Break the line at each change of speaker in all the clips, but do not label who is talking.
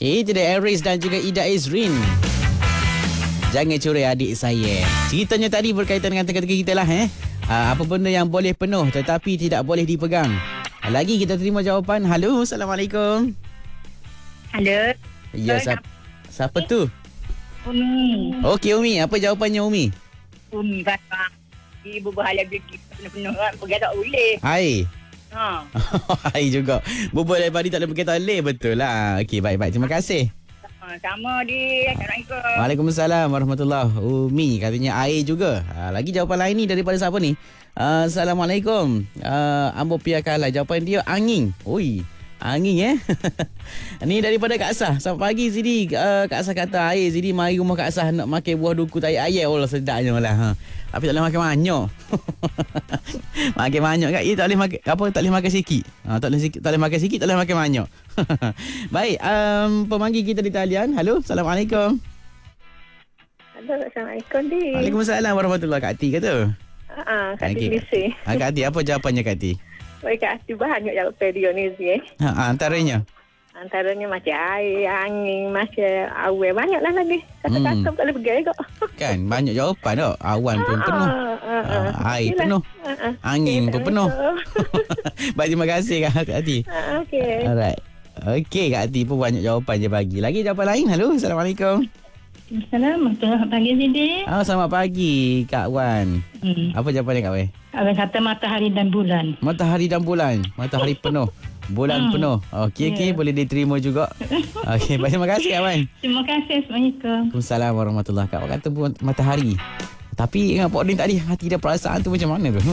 Itu dia Aris dan juga Ida Izrin. Jangan curi adik saya. Ceritanya tadi berkaitan dengan teka-teki kita lah. Apa benda yang boleh penuh tetapi tidak boleh dipegang. Lagi kita terima jawapan. Halo, Assalamualaikum.
Halo.
Ya, siapa tu?
Umi.
Okey Umi, apa jawapannya Umi?
Umi pasang. Ibu bahagia kita penuh-penuh kan. Pergi tak boleh.
Hai.
Ha.
Hai juga. Bubur daripada tak boleh pergi toilet. Betul lah. Okey, baik-baik. Terima kasih.
Sama di. Assalamualaikum.
Waalaikumsalam warahmatullahi. Umi katanya air juga. Lagi jawapan lain ni daripada siapa ni? Assalamualaikum. Ambo piakalah. Jawapan dia angin. Oi. Angin Ni daripada Kak Asah. Selamat pagi Zidi. Kak Asah kata air Zidi mari rumah Kak Asah nak makan buah duku tai ayam. Allah sedapnya lah. Tapi tak boleh makan manyok. Makan manyok kan? Tak boleh makan apa? Tak boleh makan sikit. Tak boleh makan sikit, tak boleh makan manyok. Baik, pemanggil kita di talian. Halo, Assalamualaikum.
Halo, Assalamualaikum di.
Waalaikumsalam warahmatullahi. Kak Ati kata.
Kak Ati Lisi.
Kak Ati, apa jawapannya Kak Ati?
Baik, Kak Ati banyak jawapan dia ni sih.
Antaranya?
Antaranya macam air, angin, macam awan. Banyaklah lagi. Kata-kata tak boleh pergi kok.
Kan, banyak jawapan tak? Awan pun penuh. Air penuh. Angin pun penuh. Baik, terima kasih Kak Ati.
Okey.
Alright. Okey, Kak Ati pun banyak jawapan je bagi. Lagi jawapan lain? Halo, Assalamualaikum.
Assalamualaikum. Selamat pagi Zidi.
Selamat pagi Kak Wan. Apa jawapannya Kak Wan?
Abang kata matahari dan bulan.
Matahari dan bulan. Matahari penuh. Bulan penuh. Okey, boleh diterima juga. Okey, baik, terima kasih Kak Wan.
Terima kasih. Assalamualaikum.
Waalaikumsalam warahmatullahi. Kak Wan kata matahari. Tapi ingat Pak Din tadi hati dan perasaan tu macam mana tu?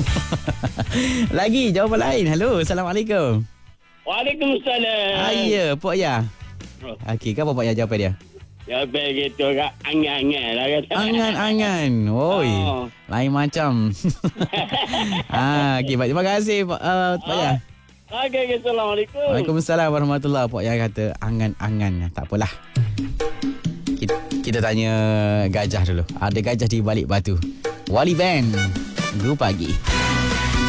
Lagi jawapan lain. Halo, Assalamualaikum.
Waalaikumsalam.
Ya, Pak Ya. Okey, apa Pak Ya jawapan dia?
Jawapan gitu kak, angan-angan lah kata.
Angan-angan. Oi. Lain macam. Okey, baik. Terima kasih Pak Ya.
Okey, Assalamualaikum.
Waalaikumsalam warahmatullahi. Pak Ya kata angan-angan. Tak apalah. Kita tanya gajah dulu. Ada gajah di balik batu. Wali Band. Guru pagi.